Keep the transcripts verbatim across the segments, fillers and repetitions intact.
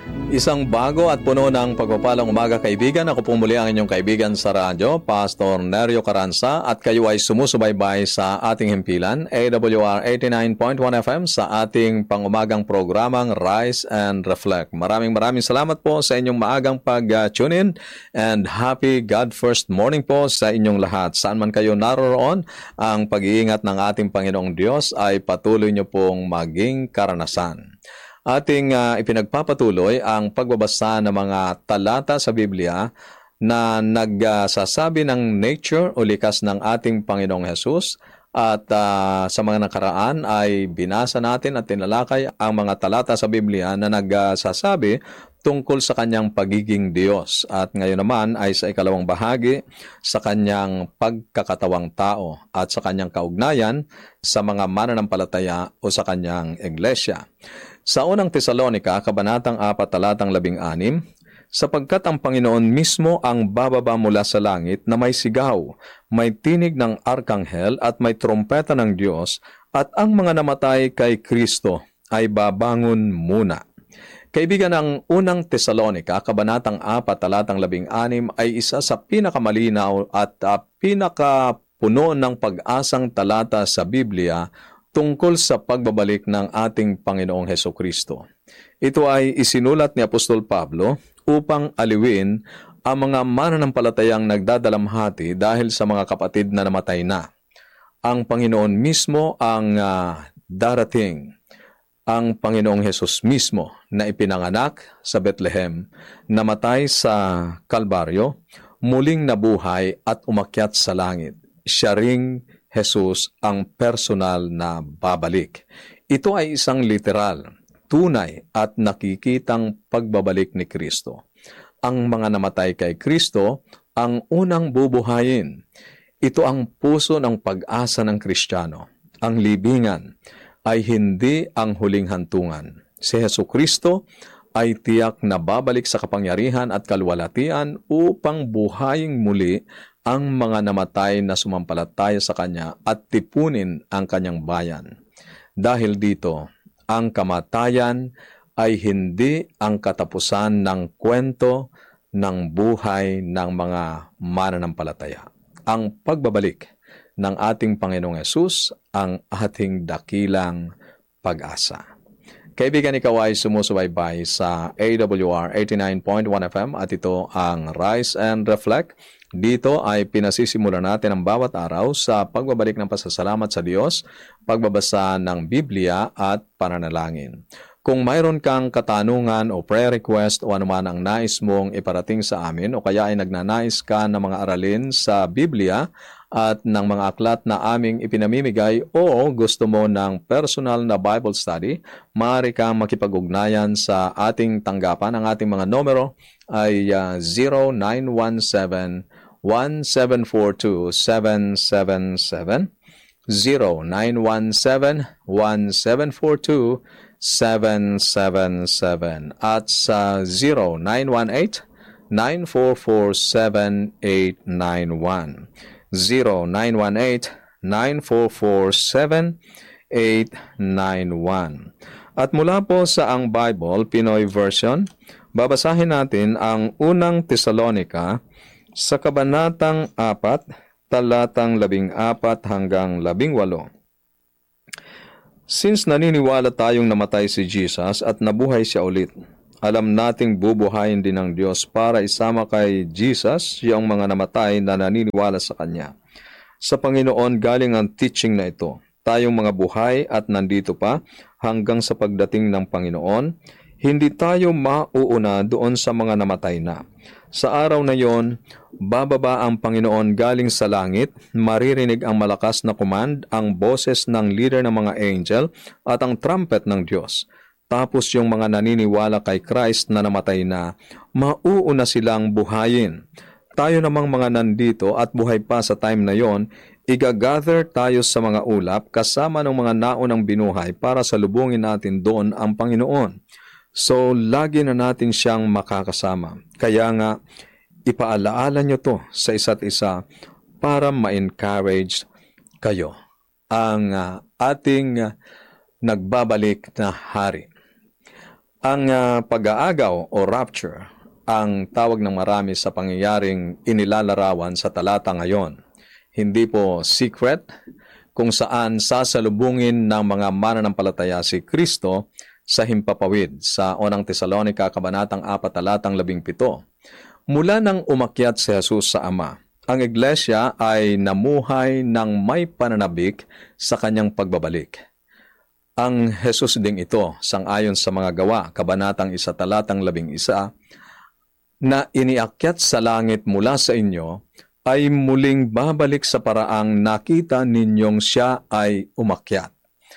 Isang bago at puno ng pagpapalang umaga, kaibigan. Ako po muli ang inyong kaibigan sa radyo, Pastor Nerio Caranza, at kayo ay sumusubaybay sa ating himpilan, A W R eighty-nine point one F M, sa ating pangumagang programang Rise and Reflect. Maraming maraming salamat po sa inyong maagang pag-tune in, and happy God First morning po sa inyong lahat. Saan man kayo naroroon, ang pag-iingat ng ating Panginoong Diyos ay patuloy niyo pong maging karanasan. Ating uh, ipinagpapatuloy ang pagbabasa ng mga talata sa Biblia na nagsasabi uh, ng nature o likas ng ating Panginoong Hesus, at uh, sa mga nakaraan ay binasa natin at tinalakay ang mga talata sa Biblia na nagsasabi tungkol sa kanyang pagiging Diyos, at ngayon naman ay sa ikalawang bahagi sa kanyang pagkakatawang tao at sa kanyang kaugnayan sa mga mananampalataya o sa kanyang iglesia. Sa unang Tesalonica, kabanatang apat, talatang labing anim, sapagkat ang Panginoon mismo ang bababa mula sa langit na may sigaw, may tinig ng arkanghel at may trompeta ng Diyos, at ang mga namatay kay Kristo ay babangon muna. Kaibigan, ang unang Tesalonica, kabanatang apat, talatang labing anim, ay isa sa pinakamalinaw at uh, pinakapuno ng pag-asang talata sa Biblia tungkol sa pagbabalik ng ating Panginoong Hesukristo. Ito ay isinulat ni Apostol Pablo upang aliwin ang mga mananampalatayang nagdadalamhati dahil sa mga kapatid na namatay na. Ang Panginoon mismo ang uh, darating, ang Panginoong Hesus mismo na ipinanganak sa Bethlehem, namatay sa Kalbaryo, muling nabuhay at umakyat sa langit. Siya ring Jesus ang personal na babalik. Ito ay isang literal, tunay at nakikitang pagbabalik ni Kristo. Ang mga namatay kay Kristo ang unang bubuhayin. Ito ang puso ng pag-asa ng Kristiyano. Ang libingan ay hindi ang huling hantungan. Si Hesukristo ay tiyak na babalik sa kapangyarihan at kalwalhatian upang buhayin muli ang mga namatay na sumampalataya sa Kanya at tipunin ang Kanyang bayan. Dahil dito, ang kamatayan ay hindi ang katapusan ng kwento ng buhay ng mga mananampalataya. Ang pagbabalik ng ating Panginoong Hesus ang ating dakilang pag-asa. Kaibigan, ikaw ay sumusubaybay sa A W R eighty-nine point one F M at ito ang Rise and Reflect. Dito ay pinasisimula natin ang bawat araw sa pagbabalik ng pasasalamat sa Diyos, pagbabasa ng Biblia at pananalangin. Kung mayroon kang katanungan o prayer request o anuman ang nais mong iparating sa amin o kaya ay nagnanais ka ng mga aralin sa Biblia at ng mga aklat na aming ipinamimigay o gusto mo ng personal na Bible study, maaari kang makipag-ugnayan sa ating tanggapan. Ang ating mga numero ay uh, zero nine one seven, one seven four two, seven seven seven, zero nine one seven, one seven four two, seven seven seven, at sa zero nine one eight, nine four four seven eight nine one. zero nine one eight, nine four four seven eight nine one. At mula po sa Ang Bible, Pinoy Version, babasahin natin ang unang Tesalonica sa kabanatang apat, talatang labing apat hanggang labing walo. Since naniniwala tayong namatay si Jesus at nabuhay siya ulit, alam nating bubuhayin din ng Diyos para isama kay Jesus yung mga namatay na naniniwala sa Kanya. Sa Panginoon galing ang teaching na ito. Tayong mga buhay at nandito pa hanggang sa pagdating ng Panginoon, hindi tayo mauuna doon sa mga namatay na. Sa araw na yon, bababa ang Panginoon galing sa langit, maririnig ang malakas na command, ang boses ng leader ng mga angel at ang trumpet ng Diyos. Tapos yung mga naniniwala kay Christ na namatay na, mauuna silang buhayin. Tayo namang mga nandito at buhay pa sa time na yon, igagather tayo sa mga ulap kasama ng mga naunang binuhay para salubungin natin doon ang Panginoon. So, lagi na natin siyang makakasama. Kaya nga, ipaalaala nyo to sa isa't isa para ma-encourage kayo. Ang uh, ating uh, nagbabalik na hari. Ang ah, pag-aagaw o rapture ang tawag ng marami sa pangyayaring inilalarawan sa talata ngayon. Hindi po secret kung saan sasalubungin ng mga mananampalataya si Kristo sa himpapawid sa unang Tesalonica kabanatang apat talatang labing pito. Mula nang umakyat si Jesus sa Ama, ang iglesia ay namuhay ng may pananabik sa kanyang pagbabalik. Ang Jesus ding ito, sangayon sa mga gawa, kabanatang isa talatang labing isa, na iniakyat sa langit mula sa inyo, ay muling babalik sa paraang nakita ninyong siya ay umakyat.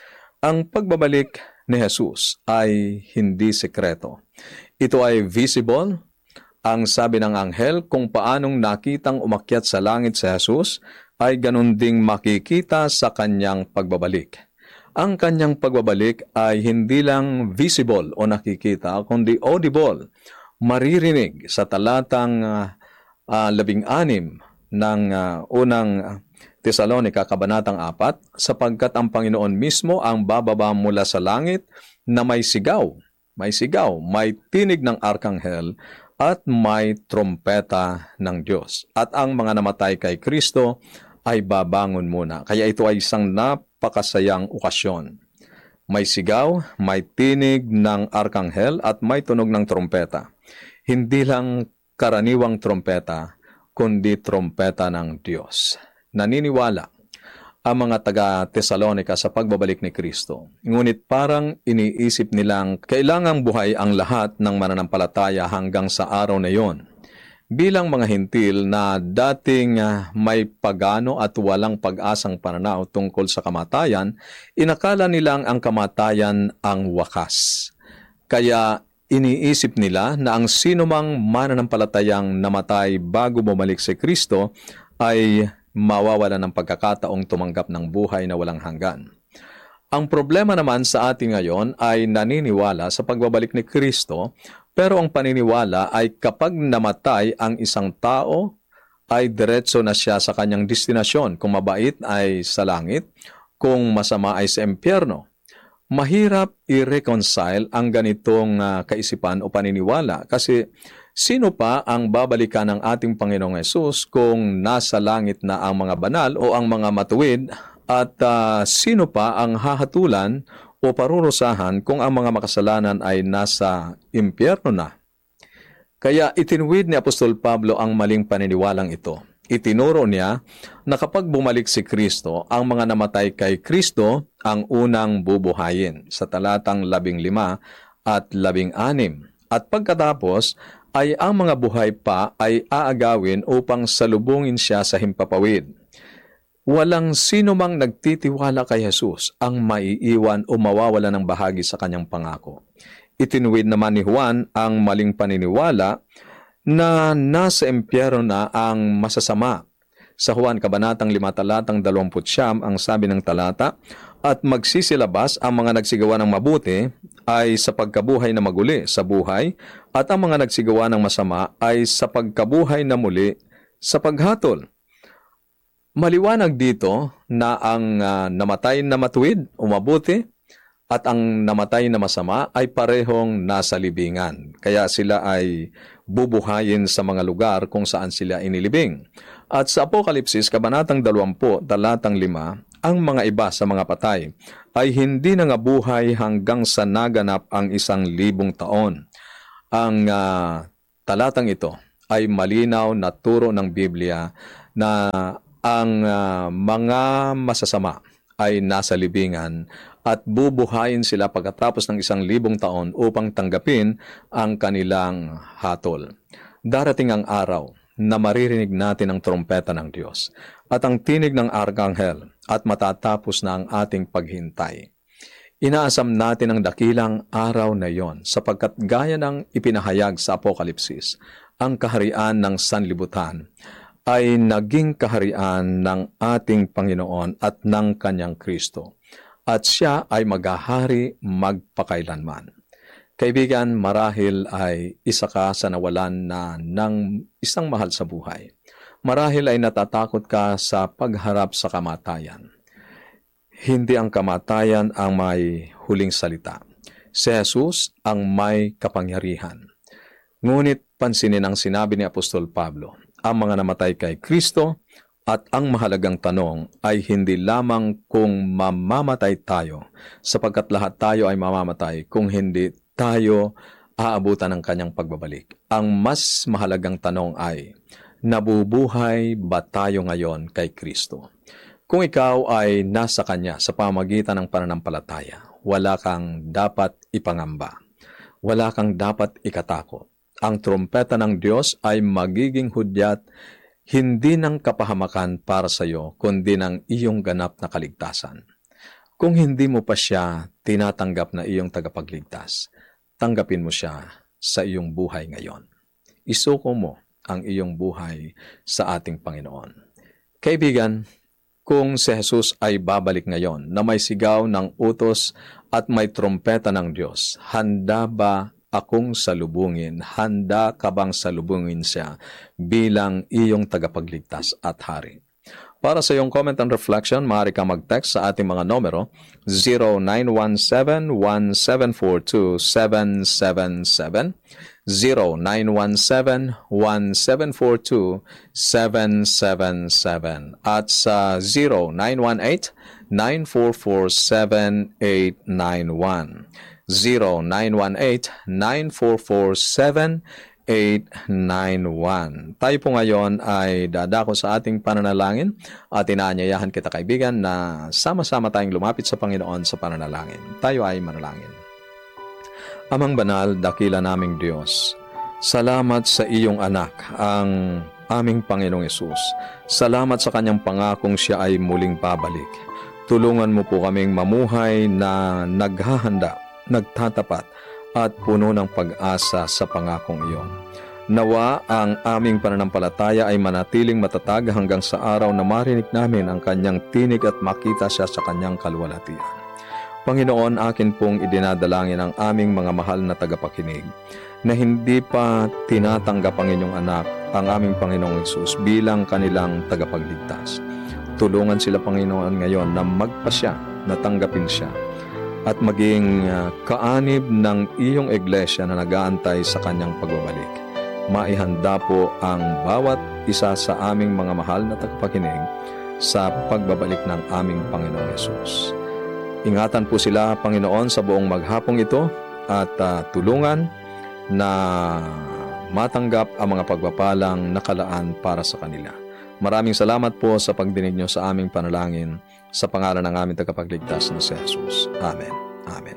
Ang pagbabalik ni Jesus ay hindi sekreto. Ito ay visible. Ang sabi ng anghel, kung paanong nakitang umakyat sa langit si Jesus, ay ganun ding makikita sa kanyang pagbabalik. Ang kanyang pagbabalik ay hindi lang visible o nakikita, kundi audible, maririnig sa talatang uh, uh, labing anim ng uh, unang Tesalonica kabanatang apat, sapagkat ang Panginoon mismo ang bababa mula sa langit na may sigaw, may sigaw, may tinig ng arkanghel at may trompeta ng Diyos. At ang mga namatay kay Kristo ay babangon muna. Kaya ito ay isang napakasayang okasyon. May sigaw, may tinig ng arkanghel at may tunog ng trompeta. Hindi lang karaniwang trompeta, kundi trompeta ng Diyos. Naniniwala ang mga taga-Tesalonica sa pagbabalik ni Kristo. Ngunit parang iniisip nilang kailangang buhay ang lahat ng mananampalataya hanggang sa araw na iyon. Bilang mga hintil na dating uh, may pagano at walang pag-asang pananaw tungkol sa kamatayan, inakala nilang ang kamatayan ang wakas. Kaya iniisip nila na ang sinumang mananampalatayang namatay bago bumalik si Kristo ay mawawala ng pagkakataong tumanggap ng buhay na walang hanggan. Ang problema naman sa atin ngayon ay naniniwala sa pagbabalik ni Kristo, pero ang paniniwala ay kapag namatay ang isang tao, ay diretso na siya sa kanyang destinasyon. Kung mabait ay sa langit, kung masama ay sa impyerno. Mahirap i-reconcile ang ganitong uh, kaisipan o paniniwala kasi sino pa ang babalikan ng ating Panginoong Hesus kung nasa langit na ang mga banal o ang mga matuwid at uh, sino pa ang hahatulan o parurusahan kung ang mga makasalanan ay nasa impyerno na. Kaya itinuwid ni Apostol Pablo ang maling paniniwalang ito. Itinuro niya na kapag bumalik si Kristo, ang mga namatay kay Kristo ang unang bubuhayin sa talatang labing lima at labing anim. At pagkatapos ay ang mga buhay pa ay aagawin upang salubungin siya sa himpapawid. Walang sino mang nagtitiwala kay Jesus ang maiiwan o mawawala ng bahagi sa kanyang pangako. Itinuwid naman ni Juan ang maling paniniwala na nasa impyerno na ang masasama. Sa Juan kabanatang lima talatang dalawamput siyam ang sabi ng talata, at magsisilabas ang mga nagsigawa ng mabuti ay sa pagkabuhay na maguli sa buhay, at ang mga nagsigawa ng masama ay sa pagkabuhay na muli sa paghatol. Maliwanag dito na ang uh, namatay na matuwid o mabuti at ang namatay na masama ay parehong nasa libingan. Kaya sila ay bubuhayin sa mga lugar kung saan sila inilibing. At sa Apokalipsis, kabanatang dalawampu, talatang lima, ang mga iba sa mga patay ay hindi nangabuhay hanggang sa naganap ang isang libong taon. Ang uh, talatang ito ay malinaw na turo ng Biblia na ang uh, mga masasama ay nasa libingan at bubuhayin sila pagkatapos ng isang libong taon upang tanggapin ang kanilang hatol. Darating ang araw na maririnig natin ang trompeta ng Diyos at ang tinig ng arkanghel at matatapos na ang ating paghintay. Inaasam natin ang dakilang araw na iyon sapagkat gaya ng ipinahayag sa Apokalipsis, ang kaharian ng sanlibutan ay naging kaharian ng ating Panginoon at ng kanyang Kristo. At siya ay maghahari magpakailanman. Kaibigan, marahil ay isa ka sa nawalan na ng isang mahal sa buhay. Marahil ay natatakot ka sa pagharap sa kamatayan. Hindi ang kamatayan ang may huling salita. Si Jesus ang may kapangyarihan. Ngunit pansinin ang sinabi ni Apostol Pablo, ang mga namatay kay Kristo, at ang mahalagang tanong ay hindi lamang kung mamamatay tayo, sapagkat lahat tayo ay mamamatay kung hindi tayo aabutan ng kanyang pagbabalik. Ang mas mahalagang tanong ay, nabubuhay ba tayo ngayon kay Kristo? Kung ikaw ay nasa Kanya sa pamagitan ng pananampalataya, wala kang dapat ipangamba. Wala kang dapat ikatakot. Ang trompeta ng Diyos ay magiging hudyat hindi ng kapahamakan para sa iyo, kundi ng iyong ganap na kaligtasan. Kung hindi mo pa siya tinatanggap na iyong tagapagligtas, tanggapin mo siya sa iyong buhay ngayon. Isuko mo ang iyong buhay sa ating Panginoon. Kaibigan, kung si Jesus ay babalik ngayon na may sigaw ng utos at may trompeta ng Diyos, handa ba akong salubungin? Handa ka bang salubungin siya bilang iyong tagapagligtas at hari? Para sa iyong comment and reflection, maaari ka mag-text sa ating mga numero zero nine one seven, one seven four two, seven seven seven, zero nine one seven, one seven four two, seven seven seven at sa zero nine one eight, nine four four seven, eight nine one. zero nine one eight, nine four four seven, eight nine one. Tayo po ngayon ay dadako sa ating pananalangin at inaanyayahan kita kaibigan na sama-sama tayong lumapit sa Panginoon sa pananalangin. Tayo ay manalangin. Amang banal, dakila naming Diyos, salamat sa iyong anak, ang aming Panginoong Hesus. Salamat sa kanyang pangakong siya ay muling babalik. Tulungan mo po kaming mamuhay na naghahanda, nagtatapat at puno ng pag-asa sa pangakong iyon. Nawa ang aming pananampalataya ay manatiling matatag hanggang sa araw na marinig namin ang kanyang tinig at makita siya sa kanyang kalwalhatian. Panginoon, akin pong idinadalangin ang aming mga mahal na tagapakinig na hindi pa tinatanggap ang inyong anak, ang aming Panginoong Hesus, bilang kanilang tagapagligtas. Tulungan sila, Panginoon, ngayon na magpasya, na tanggapin siya, at maging uh, kaanib ng iyong iglesia na nag-aantay sa kanyang pagbabalik. Maihanda po ang bawat isa sa aming mga mahal na tagapakinig sa pagbabalik ng aming Panginoong Hesus. Ingatan po sila, Panginoon, sa buong maghapong ito at uh, tulungan na matanggap ang mga pagpapalang nakalaan para sa kanila. Maraming salamat po sa pagdinig nyo sa aming panalangin sa pangalan ng aming tagapagligtas na si Jesus. Amen. Amen.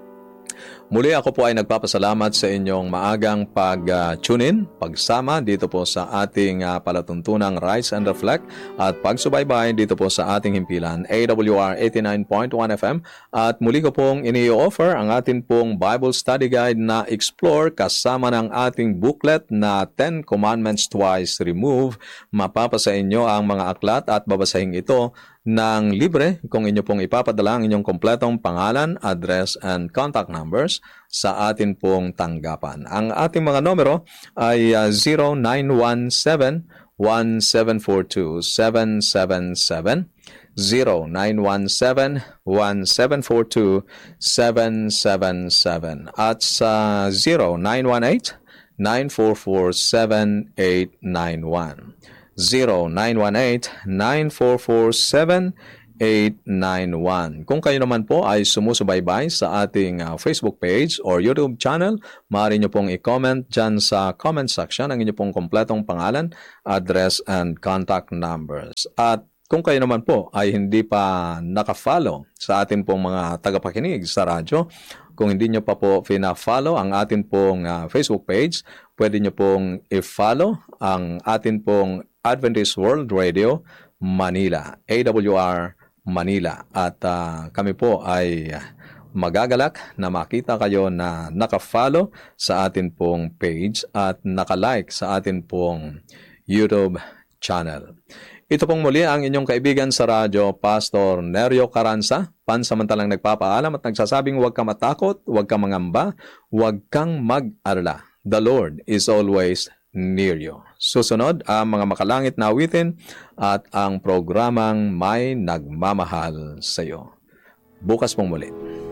Muli ako po ay nagpapasalamat sa inyong maagang pag-tune in, pagsama dito po sa ating uh, palatuntunang Rise and Reflect at pagsubaybay dito po sa ating himpilan A W R eighty-nine point one F M at muli ko pong ini-offer ang atin pong Bible Study Guide na Explore kasama ng ating booklet na Ten Commandments Twice Remove. Mapapasa inyo ang mga aklat at babasahin ito ng libre kung inyo pong ipapadala ang inyong kompletong pangalan, address, and contact numbers sa atin pong tanggapan. Ang ating mga numero ay uh, zero nine one seven, one seven four two, seven seven seven, zero nine one seven, one seven four two, seven seven seven at sa zero nine one eight, nine four four seven, eight nine one. zero nine one eight, nine four four seven, eight nine one. Kung kayo naman po ay sumusubaybay sa ating uh, Facebook page or YouTube channel, maaari nyo pong i-comment dyan sa comment section ang inyo pong kompletong pangalan, address, and contact numbers. At kung kayo naman po ay hindi pa naka-follow sa atin pong mga tagapakinig sa radyo, kung hindi nyo pa po fina-follow ang atin pong uh, Facebook page, pwede nyo pong i-follow ang atin pong Adventist World Radio Manila, A W R Manila. At uh, kami po ay magagalak na makita kayo na naka-follow sa atin pong page at naka-like sa atin pong YouTube channel. Ito pong muli ang inyong kaibigan sa radyo, Pastor Nerio Caranza, pansamantalang nagpapaalam at nagsasabing huwag kang matakot, huwag kang mangamba, huwag kang mag-alala. The Lord is always near you. Susunod ang mga makalangit na awitin at ang programang May Nagmamahal sa iyo. Bukas pong muli.